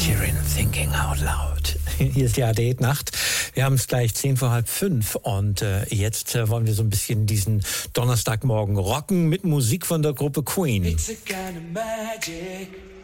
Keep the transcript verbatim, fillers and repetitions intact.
Sheeran, Thinking Out Loud. Hier ist die A D Nacht. Wir haben es gleich zehn vor halb fünf und äh, jetzt äh, wollen wir so ein bisschen diesen Donnerstagmorgen rocken mit Musik von der Gruppe Queen. It's a kind of magic.